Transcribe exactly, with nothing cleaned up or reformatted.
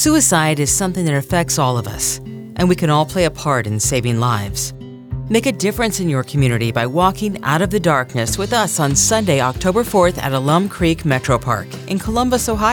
Suicide is something that affects all of us, and we can all play a part in saving lives. Make a difference in your community by walking out of the darkness with us on Sunday, October fourth at Alum Creek Metro Park in Columbus, Ohio.